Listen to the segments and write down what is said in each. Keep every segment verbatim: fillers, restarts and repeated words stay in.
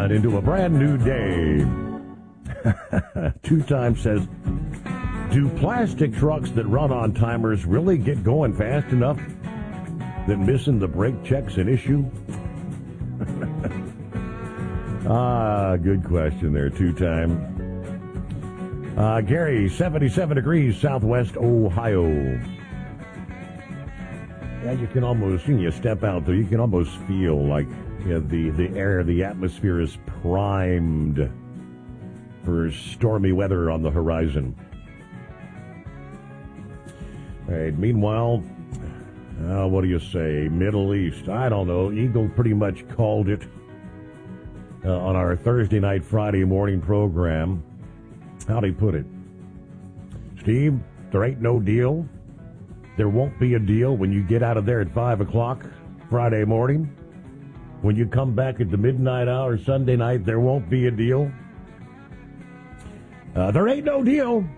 on into a brand new day. Two Times says, do plastic trucks that run on timers really get going fast enough that missing the brake check's an issue? Ah, good question there, Two Time. Uh, Gary, seventy-seven degrees, Southwest Ohio. Yeah, you can almost, when you step out there, you can almost feel like you know, the, the air, the atmosphere is primed for stormy weather on the horizon. All right, meanwhile, uh, what do you say, Middle East? I don't know. Eagle pretty much called it uh, on our Thursday night, Friday morning program. How'd he put it? Steve, there ain't no deal. There won't be a deal when you get out of there at five o'clock Friday morning. When you come back at the midnight hour Sunday night, there won't be a deal. Uh, there ain't no deal.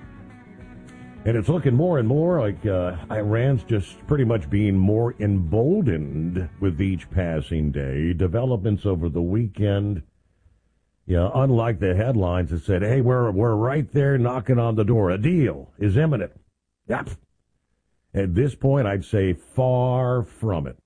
And it's looking more and more like uh, Iran's just pretty much being more emboldened with each passing day. Developments over the weekend. Yeah, unlike the headlines that said, hey, we're we're right there knocking on the door. A deal is imminent. Yep. At this point, I'd say far from it.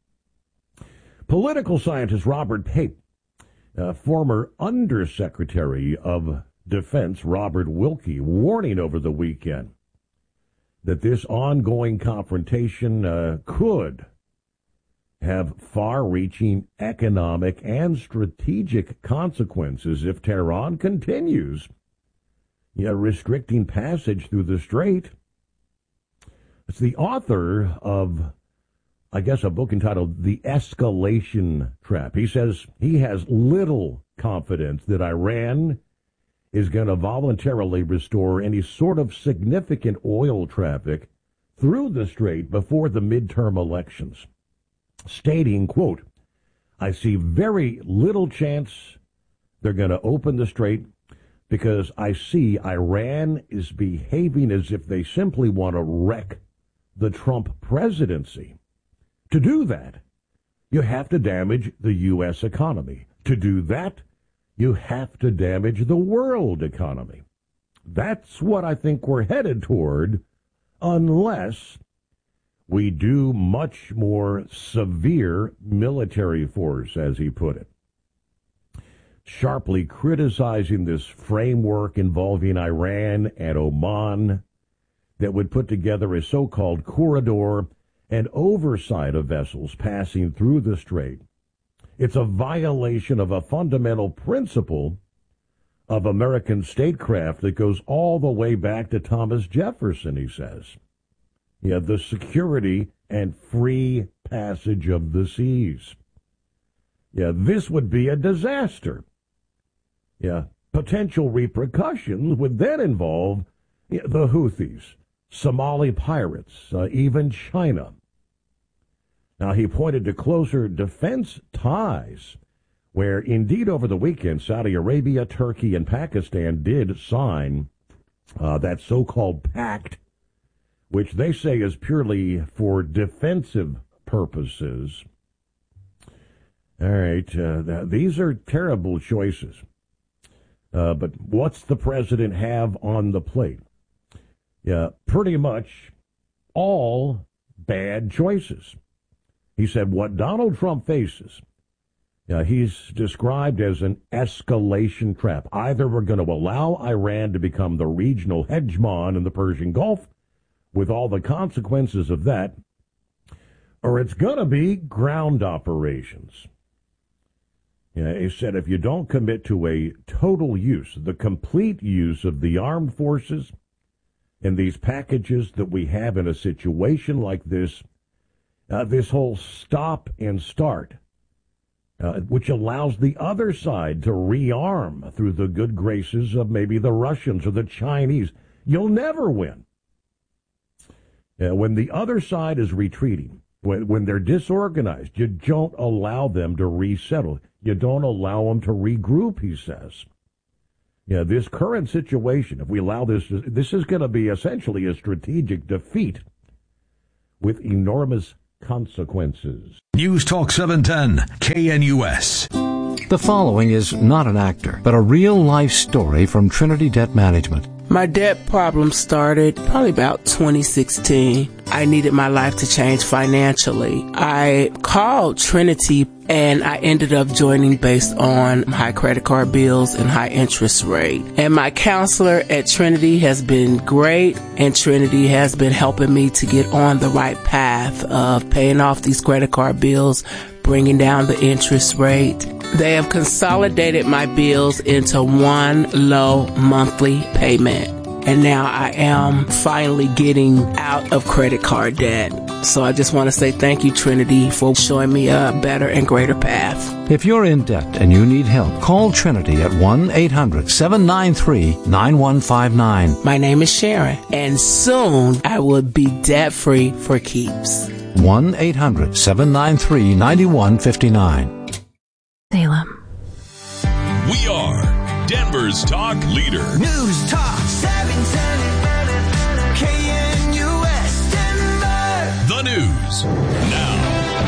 Political scientist Robert Pape, uh, former Undersecretary of Defense Robert Wilkie, warning over the weekend that this ongoing confrontation uh, could have far-reaching economic and strategic consequences if Tehran continues you know, restricting passage through the strait. It's the author of, I guess, a book entitled The Escalation Trap. He says he has little confidence that Iran is going to voluntarily restore any sort of significant oil traffic through the strait before the midterm elections, stating, quote, I see very little chance they're going to open the strait because I see Iran is behaving as if they simply want to wreck the Trump presidency. To do that, you have to damage the U S economy. To do that, you have to damage the world economy. That's what I think we're headed toward, unless we do much more severe military force, as he put it. Sharply criticizing this framework involving Iran and Oman that would put together a so-called corridor and oversight of vessels passing through the strait. It's a violation of a fundamental principle of American statecraft that goes all the way back to Thomas Jefferson, he says. Yeah, the security and free passage of the seas. Yeah, this would be a disaster. Yeah, potential repercussions would then involve yeah, the Houthis, Somali pirates, uh, even China. Now, he pointed to closer defense ties, where indeed over the weekend, Saudi Arabia, Turkey, and Pakistan did sign uh, that so-called pact, which they say is purely for defensive purposes. All right, uh, th- these are terrible choices. Uh, but what's the president have on the plate? Yeah, pretty much all bad choices. He said what Donald Trump faces, uh, he's described as an escalation trap. Either we're going to allow Iran to become the regional hegemon in the Persian Gulf, with all the consequences of that, or it's going to be ground operations. Yeah, he said if you don't commit to a total use, the complete use of the armed forces in these packages that we have in a situation like this, uh, this whole stop and start, uh, which allows the other side to rearm through the good graces of maybe the Russians or the Chinese, you'll never win. Uh, when the other side is retreating, when, when they're disorganized, you don't allow them to resettle. You don't allow them to regroup, he says. Yeah, this current situation, if we allow this, this is going to be essentially a strategic defeat with enormous consequences. News Talk seven ten, K N U S. The following is not an actor, but a real-life story from Trinity Debt Management. My debt problem started probably about twenty sixteen. I needed my life to change financially. I called Trinity and I ended up joining based on high credit card bills and high interest rate. And my counselor at Trinity has been great, and Trinity has been helping me to get on the right path of paying off these credit card bills, bringing down the interest rate. They have consolidated my bills into one low monthly payment. And now I am finally getting out of credit card debt. So I just want to say thank you, Trinity, for showing me a better and greater path. If you're in debt and you need help, call Trinity at one eight hundred seven nine three nine one five nine. My name is Sharon, and soon I will be debt-free for keeps. one eight hundred seven nine three nine one five nine. Salem. We are Denver's talk leader. News Talk seven ten K N U S Denver. The news now.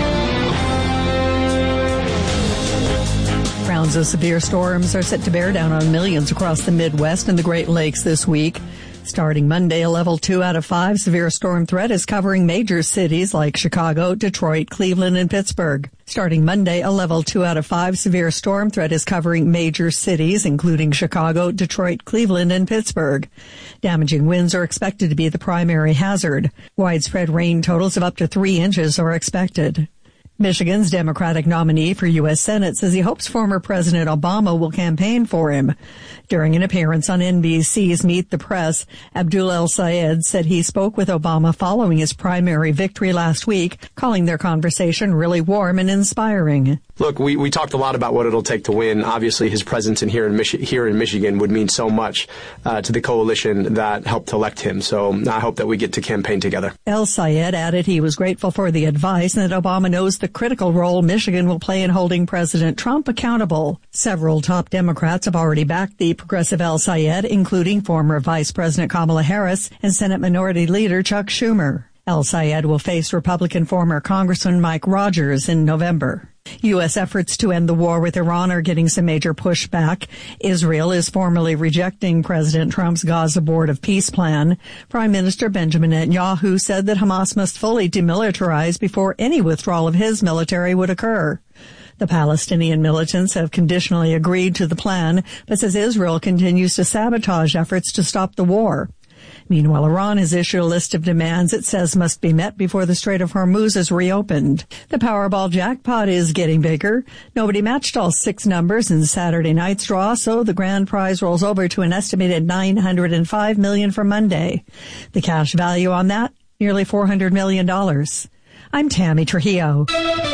Rounds of severe storms are set to bear down on millions across the Midwest and the Great Lakes this week. Starting Monday, a level two out of five severe storm threat is covering major cities like Chicago, Detroit, Cleveland, and Pittsburgh. Starting Monday, a level two out of five severe storm threat is covering major cities, including Chicago, Detroit, Cleveland, and Pittsburgh. Damaging winds are expected to be the primary hazard. Widespread rain totals of up to three inches are expected. Michigan's Democratic nominee for U S Senate says he hopes former President Obama will campaign for him. During an appearance on N B C's Meet the Press, Abdul El-Sayed said he spoke with Obama following his primary victory last week, calling their conversation really warm and inspiring. Look, we, we talked a lot about what it'll take to win. Obviously, his presence in here in, Michi- here in Michigan would mean so much uh, to the coalition that helped elect him. So I hope that we get to campaign together. El-Sayed added he was grateful for the advice and that Obama knows the critical role Michigan will play in holding President Trump accountable. Several top Democrats have already backed the progressive El-Sayed, including former Vice President Kamala Harris and Senate Minority Leader Chuck Schumer. El-Sayed will face Republican former Congressman Mike Rogers in November. U S efforts to end the war with Iran are getting some major pushback. Israel is formally rejecting President Trump's Gaza Board of Peace plan. Prime Minister Benjamin Netanyahu said that Hamas must fully demilitarize before any withdrawal of his military would occur. The Palestinian militants have conditionally agreed to the plan, but says Israel continues to sabotage efforts to stop the war. Meanwhile, Iran has issued a list of demands it says must be met before the Strait of Hormuz is reopened. The Powerball jackpot is getting bigger. Nobody matched all six numbers in Saturday night's draw, so the grand prize rolls over to an estimated nine hundred five million dollars for Monday. The cash value on that, nearly four hundred million dollars. I'm Tammy Trujillo.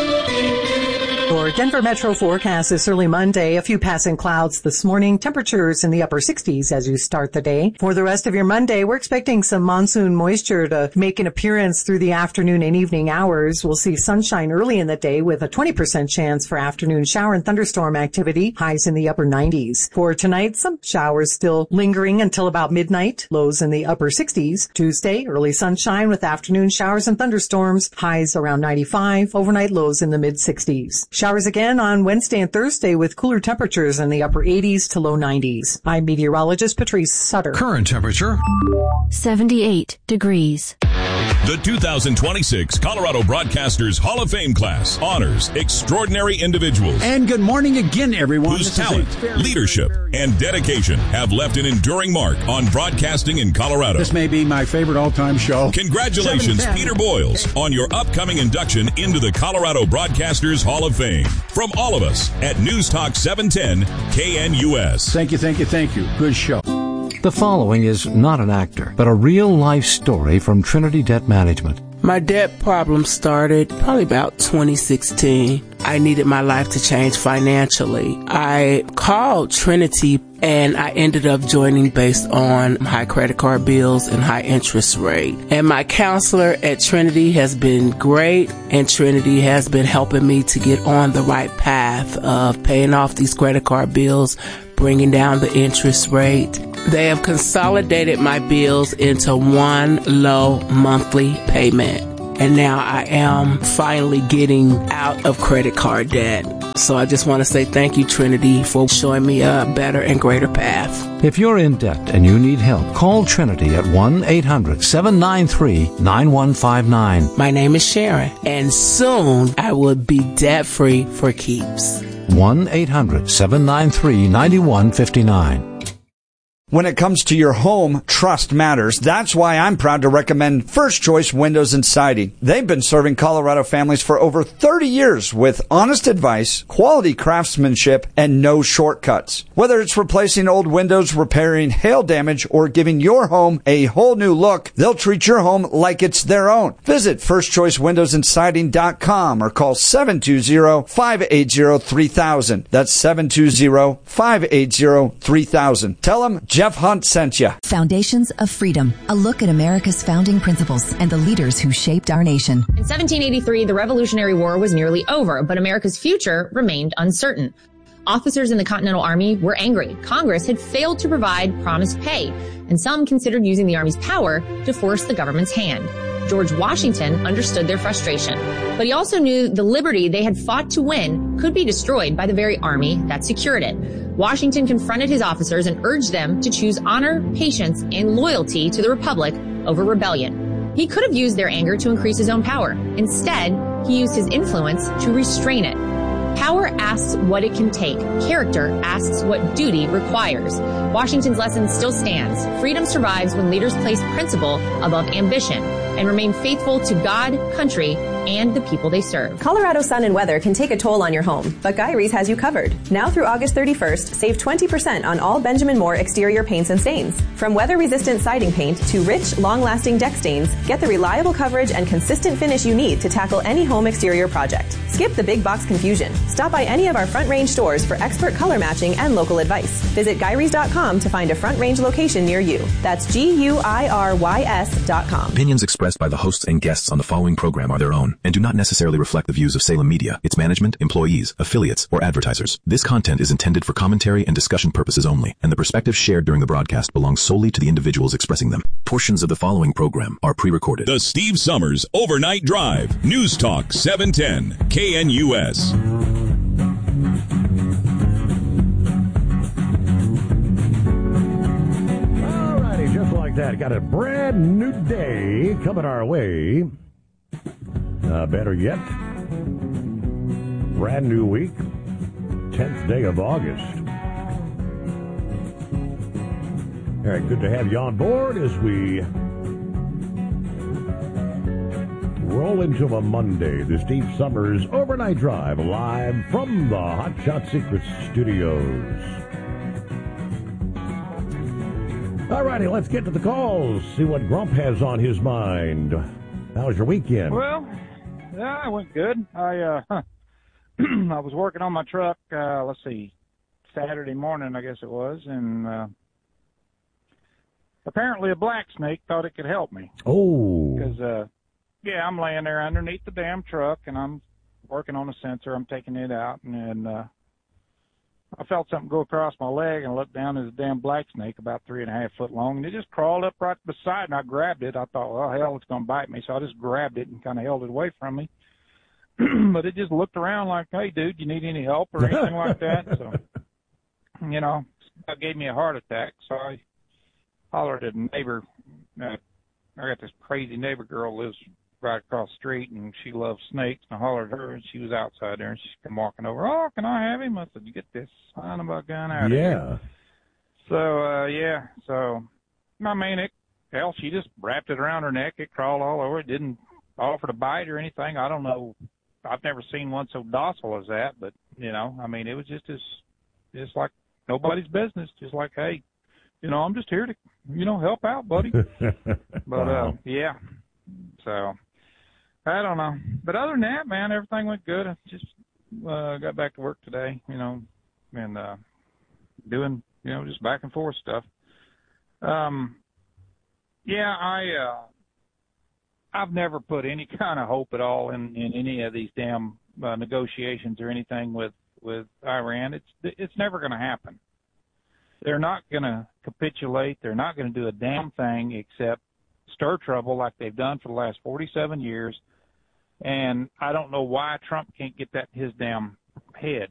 Your Denver Metro forecast is early Monday. A few passing clouds this morning. Temperatures in the upper sixties as you start the day. For the rest of your Monday, we're expecting some monsoon moisture to make an appearance through the afternoon and evening hours. We'll see sunshine early in the day with a twenty percent chance for afternoon shower and thunderstorm activity. Highs in the upper nineties. For tonight, some showers still lingering until about midnight. Lows in the upper sixties. Tuesday, early sunshine with afternoon showers and thunderstorms. Highs around ninety-five. Overnight lows in the mid sixties. Showers again on Wednesday and Thursday with cooler temperatures in the upper eighties to low nineties. I'm meteorologist Patrice Sutter. Current temperature seventy-eight degrees. The two thousand twenty-six Colorado Broadcasters Hall of Fame class honors extraordinary individuals. And good morning again, everyone. Whose talent, very, leadership, very, very and dedication have left an enduring mark on broadcasting in Colorado. This may be my favorite all-time show. Congratulations, Peter Boyles, on your upcoming induction into the Colorado Broadcasters Hall of Fame. From all of us at News Talk seven ten K N U S. Thank you, thank you, thank you. Good show. The following is not an actor, but a real-life story from Trinity Debt Management. My debt problem started probably about twenty sixteen. I needed my life to change financially. I called Trinity and I ended up joining based on high credit card bills and high interest rate. And my counselor at Trinity has been great, and Trinity has been helping me to get on the right path of paying off these credit card bills, bringing down the interest rate. They have consolidated my bills into one low monthly payment. And now I am finally getting out of credit card debt. So I just want to say thank you, Trinity, for showing me a better and greater path. If you're in debt and you need help, call Trinity at one eight hundred seven nine three nine one five nine. My name is Sharon, and soon I will be debt-free for keeps. one eight hundred seven nine three nine one five nine. When it comes to your home, trust matters. That's why I'm proud to recommend First Choice Windows and Siding. They've been serving Colorado families for over thirty years with honest advice, quality craftsmanship, and no shortcuts. Whether it's replacing old windows, repairing hail damage, or giving your home a whole new look, they'll treat your home like it's their own. Visit first choice windows and siding dot com or call seven two zero, five eight zero, three thousand. That's seven two zero, five eight zero, three thousand. Tell them Jeff Hunt sent you. Foundations of Freedom, a look at America's founding principles and the leaders who shaped our nation. In seventeen eighty-three, the Revolutionary War was nearly over, but America's future remained uncertain. Officers in the Continental Army were angry. Congress had failed to provide promised pay, and some considered using the Army's power to force the government's hand. George Washington understood their frustration, but he also knew the liberty they had fought to win could be destroyed by the very army that secured it. Washington confronted his officers and urged them to choose honor, patience, and loyalty to the Republic over rebellion. He could have used their anger to increase his own power. Instead, he used his influence to restrain it. Power asks what it can take. Character asks what duty requires. Washington's lesson still stands. Freedom survives when leaders place principle above ambition and remain faithful to God, country, and the people they serve. Colorado sun and weather can take a toll on your home, but Guy Rees has you covered. Now through August thirty-first, save twenty percent on all Benjamin Moore exterior paints and stains. From weather-resistant siding paint to rich, long-lasting deck stains, get the reliable coverage and consistent finish you need to tackle any home exterior project. Skip the big box confusion. Stop by any of our Front Range stores for expert color matching and local advice. Visit guy rees dot com to find a Front Range location near you. That's G U I R Y S dot com. Opinions expressed by the hosts and guests on the following program are their own and do not necessarily reflect the views of Salem Media, its management, employees, affiliates, or advertisers. This content is intended for commentary and discussion purposes only, and the perspectives shared during the broadcast belong solely to the individuals expressing them. Portions of the following program are pre-recorded. The Steve Summers Overnight Drive, News Talk seven ten, K N U S. Alrighty, just like that, got a brand new day coming our way. Uh, better yet, brand new week, tenth day of August. All right, good to have you on board as we roll into a Monday. The Steve Summers Overnight Drive, live from the Hot Shot Secrets Studios. All righty, let's get to the calls, see what Grump has on his mind. How was your weekend? Well, yeah, it went good. I uh, I was working on my truck, uh, let's see, Saturday morning, I guess it was, and uh, apparently a black snake thought it could help me. Oh. Because, uh, yeah, I'm laying there underneath the damn truck, and I'm working on a sensor. I'm taking it out, and, and uh, I felt something go across my leg, and I looked down. There's a damn black snake about three and a half foot long, and it just crawled up right beside, and I grabbed it. I thought, well, hell, it's going to bite me, so I just grabbed it and kind of held it away from me. But it just looked around like, hey, dude, you need any help or anything like that? So, you know, that gave me a heart attack, so I hollered at a neighbor. Uh, I got this crazy neighbor girl lives right across the street, and she loves snakes, and I hollered at her, and she was outside there, and she came walking over. Oh, can I have him? I said, you get this son of a gun out of yeah. here. So, uh, yeah, so, I mean, it, hell, she just wrapped it around her neck. It crawled all over. It didn't offer to bite or anything. I don't know. I've never seen one so docile as that, but, you know, I mean, it was just as, just like nobody's business, just like, hey, you know, I'm just here to, you know, help out, buddy. But, wow. uh, yeah, so, I don't know. But other than that, man, everything went good. I just uh, got back to work today, you know, and uh, doing, you know, just back and forth stuff. Um, yeah, I, uh, I've never put any kind of hope at all in, in any of these damn uh, negotiations or anything with, with Iran. It's it's never going to happen. They're not going to capitulate. They're not going to do a damn thing except stir trouble like they've done for the last forty-seven years. And I don't know why Trump can't get that in his damn head.